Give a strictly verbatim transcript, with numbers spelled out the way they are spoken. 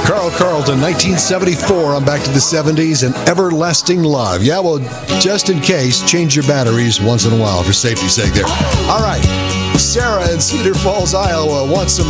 Carl Carlton, nineteen seventy-four, on Back to the seventies, and Everlasting Love. Yeah, well, just in case, change your batteries once in a while for safety's sake there. All right, Sarah in Cedar Falls, Iowa wants some